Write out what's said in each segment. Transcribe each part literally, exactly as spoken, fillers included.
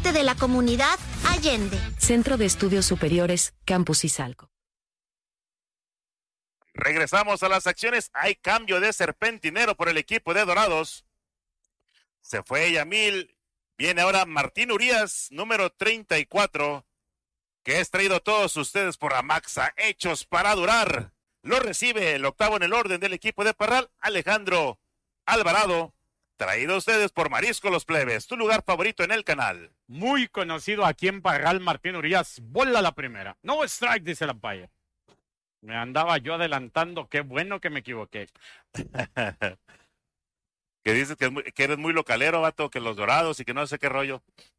parte de la comunidad Allende. Centro de Estudios Superiores, Campus Izalco. Regresamos a las acciones. Hay cambio de serpentinero por el equipo de Dorados. Se fue Yamil. Viene ahora Martín Urias, número treinta y cuatro, que es traído a todos ustedes por Amaxa, hechos para durar. Lo recibe el octavo en el orden del equipo de Parral, Alejandro Alvarado. Traído a ustedes por Marisco Los Plebes, tu lugar favorito en el canal. Muy conocido aquí en Parral, Martín Urias. Bola la primera. No strike, dice el umpire. Me andaba yo adelantando. Qué bueno que me equivoqué. Que dices que, es muy, que eres muy localero, vato, que los Dorados y que no sé qué rollo.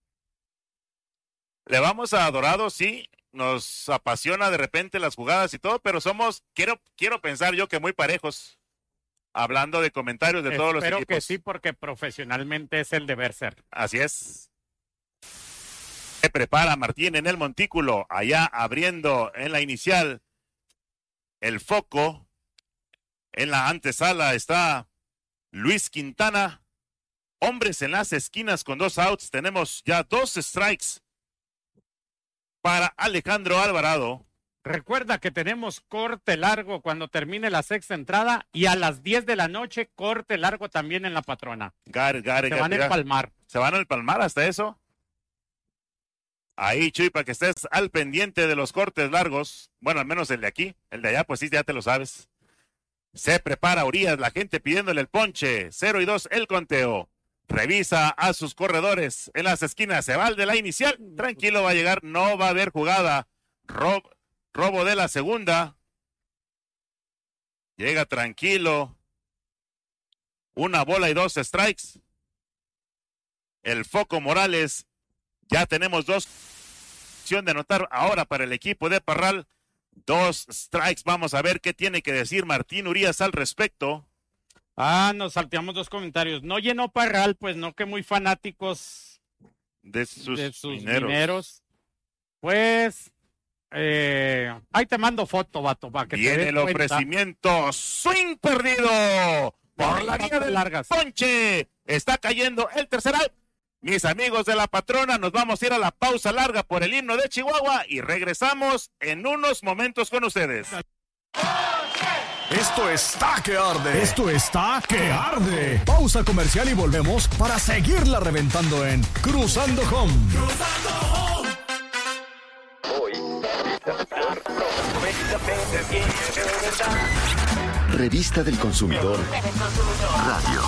Le vamos a Dorados, sí. Nos apasiona de repente las jugadas y todo, pero somos, quiero, quiero pensar yo que muy parejos. Hablando de comentarios de Espero todos los equipos. Espero que sí, porque profesionalmente es el deber ser. Así es. Se prepara Martín en el montículo, allá abriendo en la inicial el foco. En la antesala está Luis Quintana. Hombres en las esquinas con dos outs. Tenemos ya dos strikes para Alejandro Alvarado. Recuerda que tenemos corte largo cuando termine la sexta entrada y a las diez de la noche corte largo también en la Patrona. Gar, gar, Se gar, van a empalmar. Se van a empalmar hasta eso. Ahí, Chuy, para que estés al pendiente de los cortes largos. Bueno, al menos el de aquí. El de allá, pues sí, ya te lo sabes. Se prepara Urias, la gente pidiéndole el ponche. Cero y dos el conteo. Revisa a sus corredores en las esquinas. Se va al de la inicial. Tranquilo, va a llegar. No va a haber jugada. Rob. Robo de la segunda. Llega tranquilo. Una bola y dos strikes. El foco Morales. Ya tenemos dos. Opción de anotar ahora para el equipo de Parral. Dos strikes. Vamos a ver qué tiene que decir Martín Urias al respecto. Ah, nos salteamos dos comentarios. No llenó Parral, pues no, que muy fanáticos de sus, de sus mineros. mineros. Pues... Eh, ahí te mando foto, vato, para que viene te des el cuenta. Ofrecimiento, swing perdido por la vía del largas. ponche. Está cayendo el tercer out. Mis amigos de la Patrona, nos vamos a ir a la pausa larga por el himno de Chihuahua y regresamos en unos momentos con ustedes. Esto está que arde. Esto está que arde. Pausa comercial y volvemos para seguirla reventando en Cruzando Home. Cruzando Home. Revista del Consumidor Radio.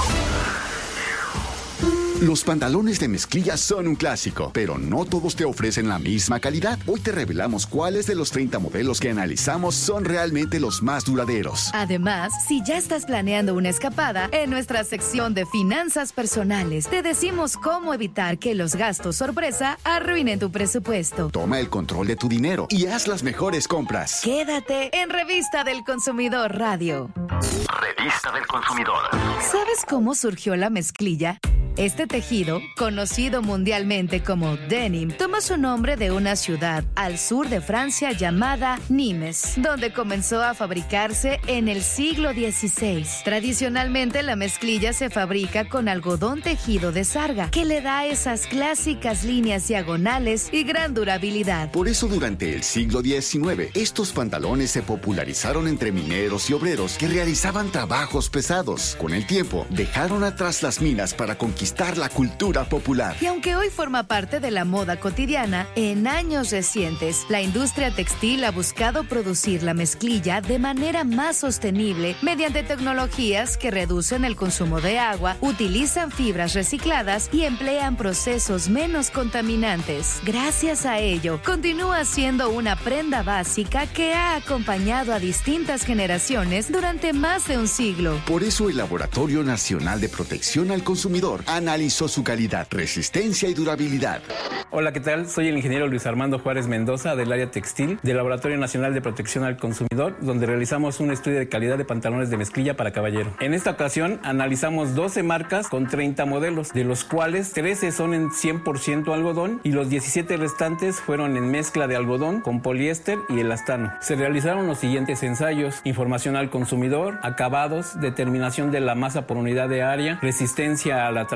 Los pantalones de mezclilla son un clásico, pero no todos te ofrecen la misma calidad. Hoy te revelamos cuáles de los treinta modelos que analizamos son realmente los más duraderos. Además, si ya estás planeando una escapada, en nuestra sección de finanzas personales te decimos cómo evitar que los gastos sorpresa arruinen tu presupuesto. Toma el control de tu dinero y haz las mejores compras. Quédate en Revista del Consumidor Radio. Revista del Consumidor. ¿Sabes cómo surgió la mezclilla? Este tejido, conocido mundialmente como denim, toma su nombre de una ciudad al sur de Francia llamada Nimes, donde comenzó a fabricarse en el siglo dieciséis. Tradicionalmente, la mezclilla se fabrica con algodón tejido de sarga, que le da esas clásicas líneas diagonales y gran durabilidad. Por eso, durante el siglo diecinueve, estos pantalones se popularizaron entre mineros y obreros que realizaban trabajos pesados. Con el tiempo, dejaron atrás las minas para conquistar la cultura popular. Y aunque hoy forma parte de la moda cotidiana, en años recientes, la industria textil ha buscado producir la mezclilla de manera más sostenible mediante tecnologías que reducen el consumo de agua, utilizan fibras recicladas y emplean procesos menos contaminantes. Gracias a ello, continúa siendo una prenda básica que ha acompañado a distintas generaciones durante más de un siglo. Por eso el Laboratorio Nacional de Protección al Consumidor analizó su calidad, resistencia y durabilidad. Hola, ¿qué tal? Soy el ingeniero Luis Armando Juárez Mendoza del área textil del Laboratorio Nacional de Protección al Consumidor, donde realizamos un estudio de calidad de pantalones de mezclilla para caballero. En esta ocasión analizamos doce marcas con treinta modelos, de los cuales trece son en cien por ciento algodón y los diecisiete restantes fueron en mezcla de algodón con poliéster y elastano. Se realizaron los siguientes ensayos: información al consumidor, acabados, determinación de la masa por unidad de área, resistencia a la tracción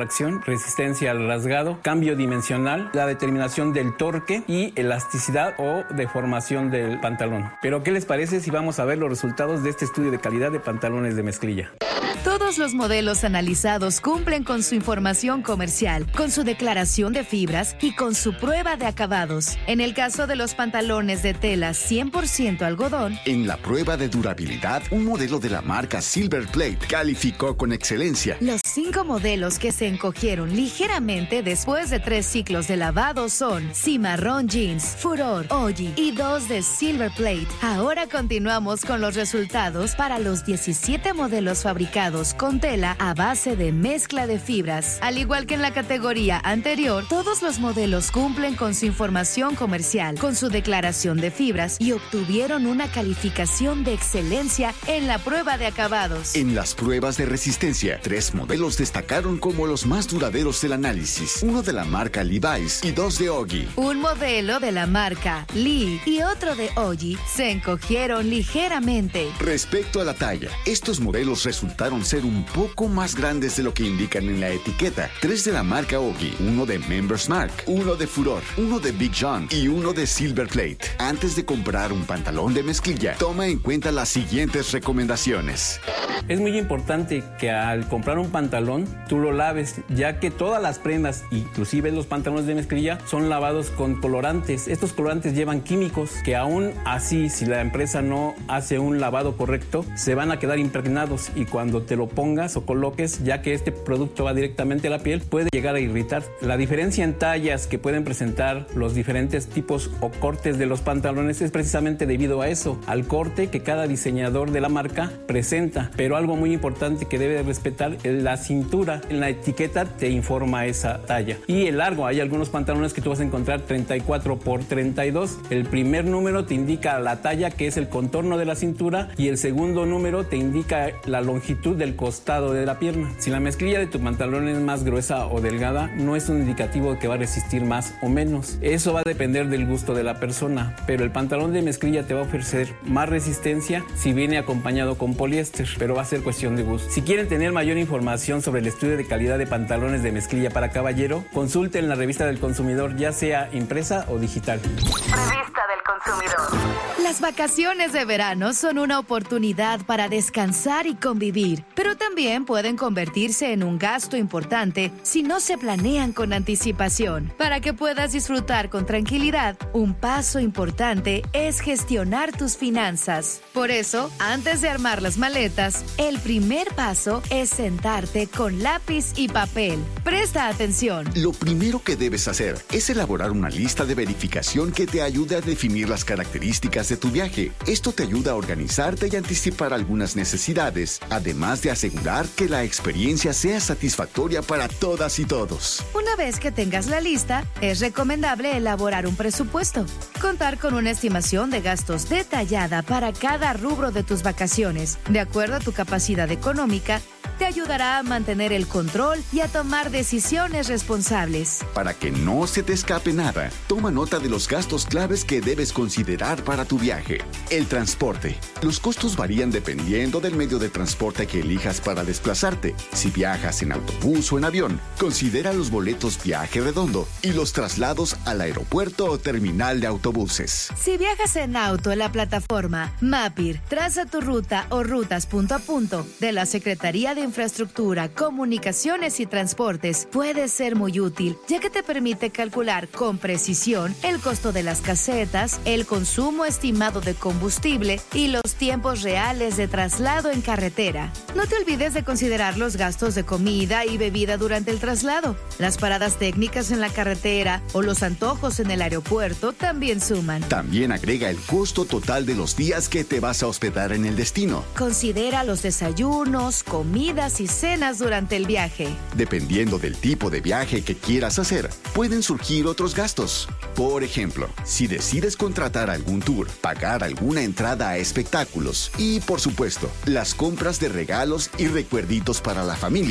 tracción, resistencia al rasgado, cambio dimensional, la determinación del torque y elasticidad o deformación del pantalón. Pero ¿qué les parece si vamos a ver los resultados de este estudio de calidad de pantalones de mezclilla? Todos los modelos analizados cumplen con su información comercial, con su declaración de fibras y con su prueba de acabados. En el caso de los pantalones de tela cien por ciento algodón, en la prueba de durabilidad, un modelo de la marca Silver Plate calificó con excelencia. Los cinco modelos que se encogieron ligeramente después de tres ciclos de lavado son Cimarrón Jeans, Furor, Oggi y dos de Silver Plate. Ahora continuamos con los resultados para los diecisiete modelos fabricados con tela a base de mezcla de fibras. Al igual que en la categoría anterior, todos los modelos cumplen con su información comercial, con su declaración de fibras y obtuvieron una calificación de excelencia en la prueba de acabados. En las pruebas de resistencia, tres modelos destacaron como los más duraderos del análisis, uno de la marca Levi's y dos de Oggi. Un modelo de la marca Lee y otro de Oggi se encogieron ligeramente. Respecto a la talla, estos modelos resultaron ser un poco más grandes de lo que indican en la etiqueta. Tres de la marca Oggi, uno de Members Mark, uno de Furor, uno de Big John y uno de Silver Plate. Antes de comprar un pantalón de mezclilla, toma en cuenta las siguientes recomendaciones. Es muy importante que al comprar un pantalón tú lo laves, ya que todas las prendas, inclusive los pantalones de mezclilla, son lavados con colorantes. Estos colorantes llevan químicos que aún así, si la empresa no hace un lavado correcto, se van a quedar impregnados y cuando te lo pongas o coloques, ya que este producto va directamente a la piel, puede llegar a irritar. La diferencia en tallas que pueden presentar los diferentes tipos o cortes de los pantalones es precisamente debido a eso, al corte que cada diseñador de la marca presenta. Pero algo muy importante que debe respetar es la cintura. En la etiqueta te informa esa talla. Y el largo, hay algunos pantalones que tú vas a encontrar treinta y cuatro por treinta y dos. El primer número te indica la talla, que es el contorno de la cintura, y el segundo número te indica la longitud del costado de la pierna. Si la mezclilla de tu pantalón es más gruesa o delgada, no es un indicativo de que va a resistir más o menos. Eso va a depender del gusto de la persona, pero el pantalón de mezclilla te va a ofrecer más resistencia si viene acompañado con poliéster, pero va a ser cuestión de gusto. Si quieren tener mayor información sobre el estudio de calidad de pantalones de mezclilla para caballero, consulten la revista del consumidor, ya sea impresa o digital. Revista del consumidor. Las vacaciones de verano son una oportunidad para descansar y convivir, pero también pueden convertirse en un gasto importante si no se planean con anticipación. Para que puedas disfrutar con tranquilidad, un paso importante es gestionar tus finanzas. Por eso, antes de armar las maletas, el primer paso es sentarte con lápiz y papel. Presta atención. Lo primero que debes hacer es elaborar una lista de verificación que te ayude a definir las características de tu viaje. Esto te ayuda a organizarte y anticipar algunas necesidades, además de asegurar que la experiencia sea satisfactoria para todas y todos. Una vez que tengas la lista, es recomendable elaborar un presupuesto. Contar con una estimación de gastos detallada para cada rubro de tus vacaciones, de acuerdo a tu capacidad económica, te ayudará a mantener el control y a tomar decisiones responsables. Para que no se te escape nada, toma nota de los gastos claves que debes considerar para tu viaje. El transporte. Los costos varían dependiendo del medio de transporte que elijas para desplazarte. Si viajas en autobús o en avión, considera los boletos viaje redondo y los traslados al aeropuerto o terminal de autobuses. Si viajas en auto en la plataforma Mapir, traza tu ruta o rutas punto a punto de la Secretaría de Infraestructura, Comunicaciones y Transportes, puede ser muy útil, ya que te permite calcular con precisión el costo de las casetas, el consumo estimado de combustible y los tiempos reales de traslado en carretera. No te olvides de considerar los gastos de comida y bebida durante el traslado. Las paradas técnicas en la carretera o los antojos en el aeropuerto también suman. También agrega el costo total de los días que te vas a hospedar en el destino. Considera los desayunos, comidas y cenas durante el viaje. Dependiendo del tipo de viaje que quieras hacer, pueden surgir otros gastos. Por ejemplo, si decides contratar algún tour, pagar alguna entrada a espectáculos y, por supuesto, las compras de regalos y recuerditos para la familia.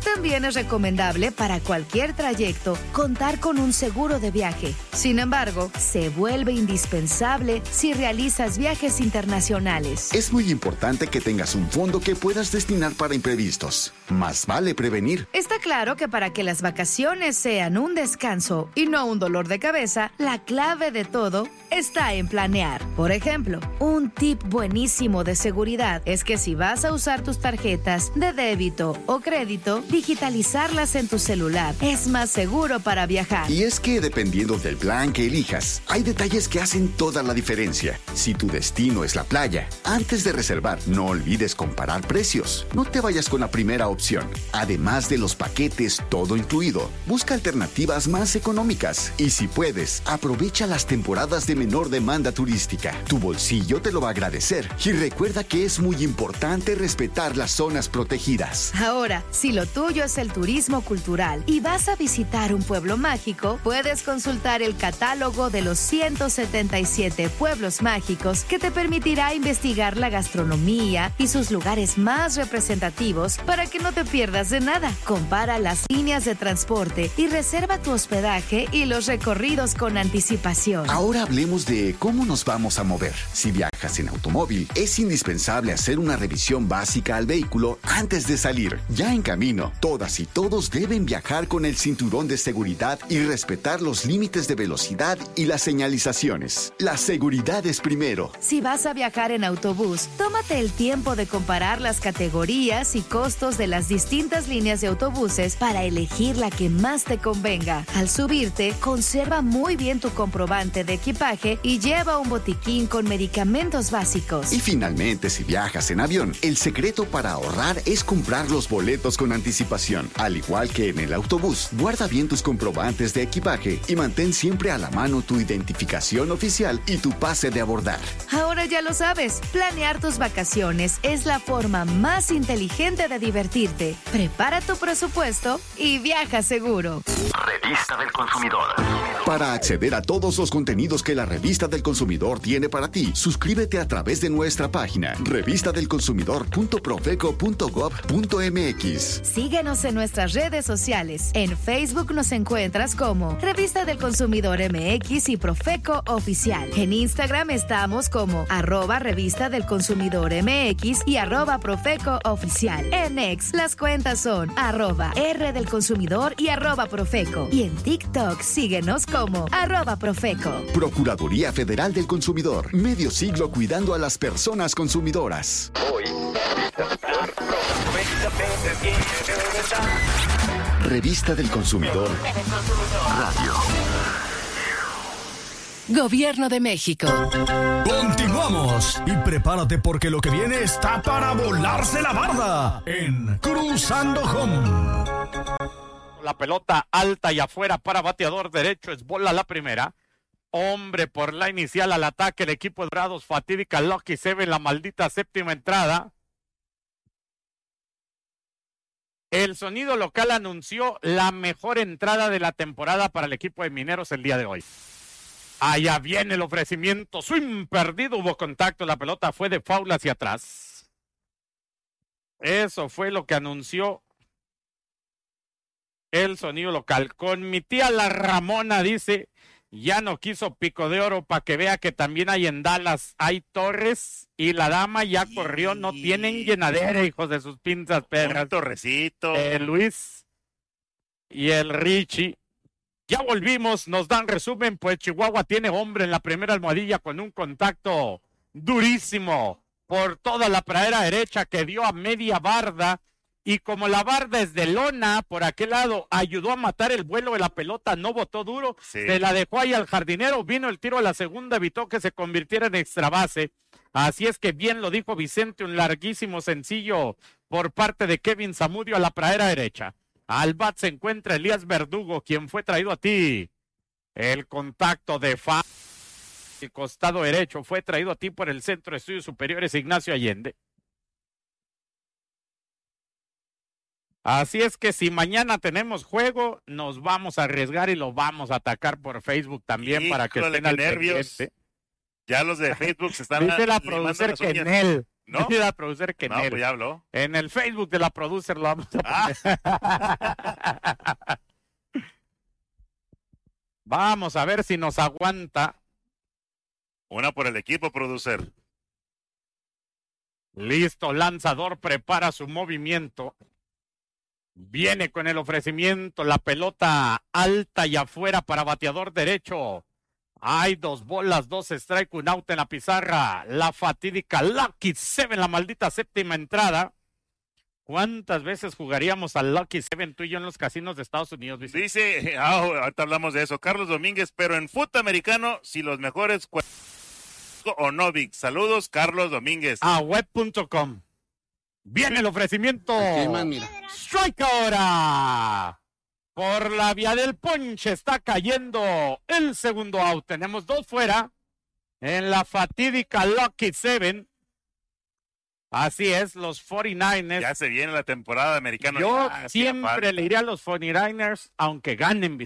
También es recomendable para cualquier trayecto contar con un seguro de viaje. Sin embargo, se vuelve indispensable si realizas viajes internacionales. Es muy importante que tengas un fondo que puedas destinar para imprevistos. Más vale prevenir. Está claro que para que las vacaciones sean un descanso y no un dolor de cabeza, la clave de todo está en planear. Por ejemplo, un tip buenísimo de seguridad es que si vas a usar tus tarjetas de débito o crédito, digitalizarlas en tu celular es más seguro para viajar. Y es que dependiendo del plan que elijas, hay detalles que hacen toda la diferencia. Si tu destino es la playa, antes de reservar, no olvides comparar precios. No te vayas con la primera opción. Además de los paquetes todo incluido, busca alternativas más económicas. Y si puedes, aprovecha las temporadas de menor demanda turística. Tu bolsillo te lo va a agradecer. Y recuerda que es muy importante respetar las zonas protegidas. Ahora, si lo tuyo es el turismo cultural y vas a visitar un pueblo mágico, puedes consultar el catálogo de los ciento setenta y siete pueblos mágicos que te permitirá investigar la gastronomía y sus lugares más representativos para que no te pierdas de nada. Compara las líneas de transporte y reserva tu hospedaje y los recorridos con anticipación. Ahora hablemos de cómo nos vamos a mover. Si viajas en automóvil, es indispensable hacer una revisión básica al vehículo antes de salir. Ya en camino, todas y todos deben viajar con el cinturón de seguridad y respetar los límites de velocidad y las señalizaciones. La seguridad es primero. Si vas a viajar en autobús, tómate el tiempo de comparar las categorías y costos de las distintas líneas de autobuses para elegir la que más te convenga. Al subirte, conserva muy bien tu comprobante de equipaje y lleva un botiquín con medicamentos básicos. Y finalmente, si viajas en avión, el secreto para ahorrar es comprar los boletos con anticipación. Al igual que en el autobús, guarda bien tus comprobantes de equipaje y mantén siempre a la mano tu identificación oficial y tu pase de abordar. Ahora ya lo sabes, planear tus vacaciones es la forma más inteligente de divertirte. Prepara tu presupuesto y viaja seguro. Revista del Consumidor. Para acceder a todos los contenidos que la Revista del Consumidor tiene para ti, suscríbete a través de nuestra página revista del consumidor punto profeco punto gob punto mx. Síguenos en nuestras redes sociales. En Facebook nos encuentras como Revista del Consumidor M X y Profeco Oficial. En Instagram estamos como arroba Revista del Consumidor M X y arroba Profeco Oficial. En X las cuentas son arroba R del Consumidor y arroba Profeco. Y en TikTok síguenos como arroba Profeco. Procuraduría Federal del Consumidor. Medio siglo cuidando a las personas consumidoras. Hoy, Revista del Consumidor. Radio. Gobierno de México. Continuamos y prepárate porque lo que viene está para volarse la barda en Cruzando Home. La pelota alta y afuera para bateador derecho, es bola la primera. Hombre por la inicial al ataque, el equipo de Dorados, fatídica Lucky Seven, la maldita séptima entrada. El sonido local anunció la mejor entrada de la temporada para el equipo de Mineros el día de hoy. Allá viene el ofrecimiento, swing perdido, hubo contacto, la pelota fue de foul hacia atrás. Eso fue lo que anunció el sonido local. Con mi tía la Ramona dice, ya no quiso pico de oro para que vea que también hay en Dallas, hay torres y la dama ya corrió, no tienen llenadera, hijos de sus pinzas perras. Un torrecito. Eh, Luis y el Richie. Ya volvimos, nos dan resumen, pues Chihuahua tiene hombre en la primera almohadilla con un contacto durísimo por toda la pradera derecha que dio a media barda. Y como la barda es de lona, por aquel lado ayudó a matar el vuelo de la pelota, no botó duro, Sí. se la dejó ahí al jardinero, vino el tiro a la segunda, evitó que se convirtiera en extra base. Así es que bien lo dijo Vicente, un larguísimo sencillo por parte de Kevin Zamudio a la pradera derecha. Al bat se encuentra Elías Verdugo, quien fue traído a ti. El contacto de fa... El costado derecho fue traído a ti por el Centro de Estudios Superiores Ignacio Allende. Así es que si mañana tenemos juego, nos vamos a arriesgar y lo vamos a atacar por Facebook también. Híjole, para que estén al nervios. pendiente. Ya los de Facebook se están... Dice la producer que Nel, ¿No? Dice la producer que No, en, el, pues ya habló. en el Facebook de la producer lo vamos a poner. Ah. Vamos a ver si nos aguanta. Una por el equipo, producer. Listo, lanzador prepara su movimiento. Viene con el ofrecimiento, la pelota alta y afuera para bateador derecho. Hay dos bolas, dos strike, un out en la pizarra. La fatídica Lucky Seven, la maldita séptima entrada. ¿Cuántas veces jugaríamos al Lucky Seven tú y yo en los casinos de Estados Unidos, Vicente? Dice, ah, ahorita hablamos de eso, Carlos Domínguez, pero en fútbol americano, si los mejores o no, Vic. Saludos, Carlos Domínguez. A web punto com. Viene el ofrecimiento. Más, mira. Strike ahora. Por la vía del ponche está cayendo el segundo out. Tenemos dos fuera en la fatídica Lucky Seven. Así es, los cuarenta y nueve ers. Ya se viene la temporada americana. Yo ya, siempre le iré a los cuarenta y nueve ers, aunque ganen.